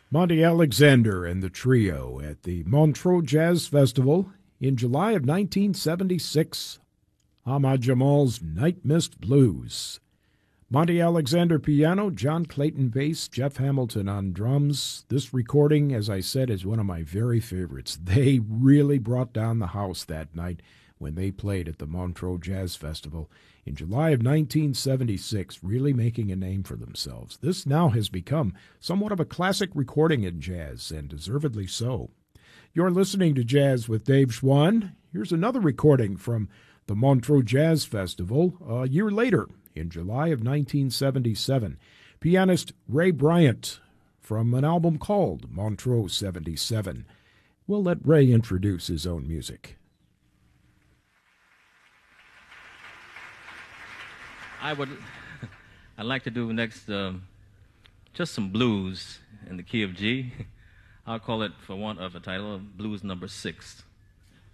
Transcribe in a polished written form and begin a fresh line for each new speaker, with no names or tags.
Monty Alexander and the trio at the Montreux Jazz Festival in July of 1976. Ahmad Jamal's Night Mist Blues. Monty Alexander piano, John Clayton bass, Jeff Hamilton on drums. This recording, as I said, is one of my very favorites. They really brought down the house that night when they played at the Montreux Jazz Festival in July of 1976, really making a name for themselves. This now has become somewhat of a classic recording in jazz, and deservedly so. You're listening to Jazz with Dave Schwann. Here's another recording from the Montreux Jazz Festival a year later, in July of 1977. Pianist Ray Bryant from an album called Montreux 77. We'll let Ray introduce his own music.
I'd like to do next just some blues in the key of G. I'll call it, for want of a title, Blues Number 6.